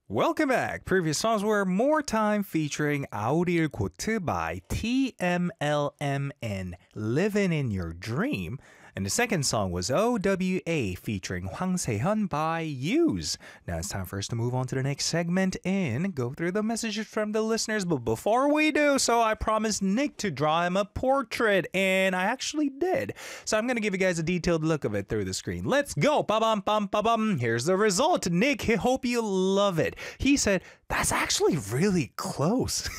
Welcome back. Previous songs were More Time featuring Auril Kote by TMLM and Living in Your Dream. And the second song was OWA featuring Hwang Se-hyun by Use. Now it's time for us to move on to the next segment and go through the messages from the listeners. But before we do so, I promised Nick to draw him a portrait, and I actually did. So I'm going to give you guys a detailed look of it through the screen. Let's go. Ba-bum, bum, ba-bum. Here's the result. Nick, I hope you love it. He said, that's actually really close.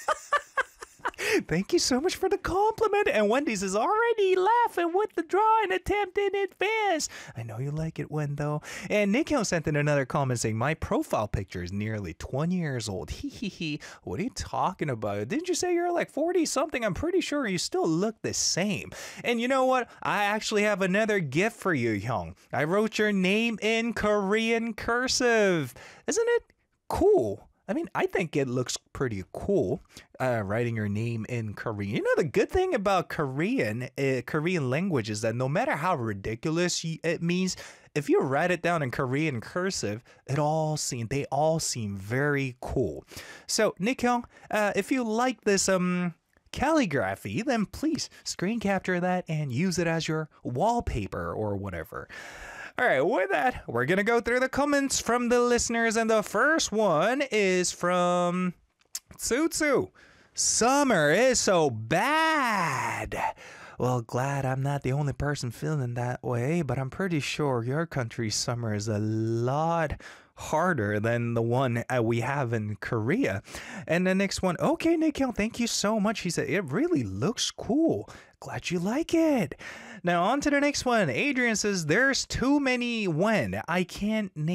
Thank you so much for the compliment. And Wendy's is already laughing with the drawing attempt in advance. I know you like it, Wendo. And Nick Hill sent in another comment saying, my profile picture is nearly 20 years old. Hee hee hee. What are you talking about? Didn't you say you're like 40 something? I'm pretty sure you still look the same. And you know what? I actually have another gift for you, Hyung. I wrote your name in Korean cursive. Isn't it cool? I mean, I think it looks pretty cool, writing your name in Korean. You know, the good thing about Korean language is that no matter how ridiculous it means, if you write it down in Korean cursive, they all seem very cool. So, Nick Hyung, if you like this calligraphy, then please screen capture that and use it as your wallpaper or whatever. All right, with that, we're going to go through the comments from the listeners, and the first one is from Tsutsu. Summer is so bad. Well, glad I'm not the only person feeling that way, but I'm pretty sure your country's summer is a lot harder than the one we have in Korea. And the next one, okay, Nikhil, thank you so much. He said, it really looks cool. Glad you like it. Now on to the next one. Adrian says, there's too many when. I can't name